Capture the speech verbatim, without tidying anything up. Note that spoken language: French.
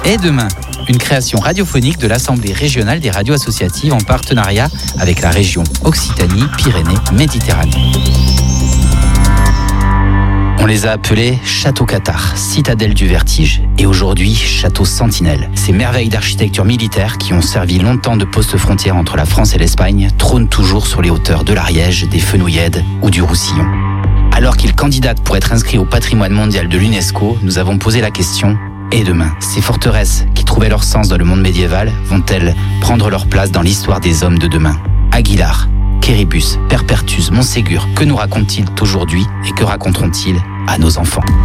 Et demain, une création radiophonique de l'Assemblée régionale des radios associatives en partenariat avec la région Occitanie-Pyrénées-Méditerranée. On les a appelés Château Cathare, Citadelle du Vertige et aujourd'hui Château Sentinelle. Ces merveilles d'architecture militaire qui ont servi longtemps de poste frontière entre la France et l'Espagne trônent toujours sur les hauteurs de l'Ariège, des Fenouillèdes ou du Roussillon. Alors qu'ils candidatent pour être inscrits au patrimoine mondial de l'UNESCO, nous avons posé la question « Et demain, ces forteresses qui trouvaient leur sens dans le monde médiéval vont-elles prendre leur place dans l'histoire des hommes de demain ?» Aguilar, Quéribus, Perpertus, Montségur, que nous racontent-ils aujourd'hui et que raconteront-ils à nos enfants ?